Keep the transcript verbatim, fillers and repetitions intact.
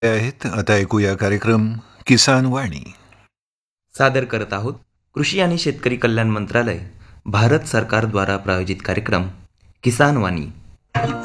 आहेत. आता ऐकूया कार्यक्रम किसान वाणी. सादर करत आहोत कृषी आणि शेतकरी कल्याण मंत्रालय, भारत सरकार द्वारा प्रायोजित कार्यक्रम किसान वाणी.